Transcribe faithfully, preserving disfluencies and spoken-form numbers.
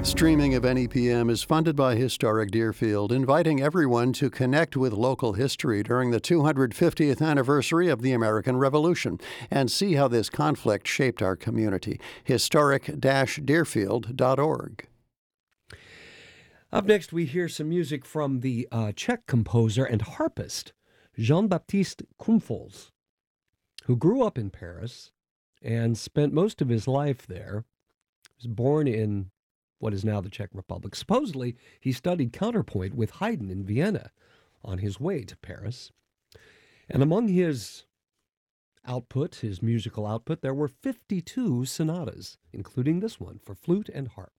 Streaming of N E P M is funded by Historic Deerfield, inviting everyone to connect with local history during the two hundred fiftieth anniversary of the American Revolution and see how this conflict shaped our community. historic dash deerfield dot org. Up next, we hear some music from the uh, Czech composer and harpist Jean-Baptiste Krumfels, who grew up in Paris and spent most of his life there. He was born in what is now the Czech Republic. Supposedly, he studied counterpoint with Haydn in Vienna on his way to Paris. And among his output, his musical output, there were fifty-two sonatas, including this one for flute and harp.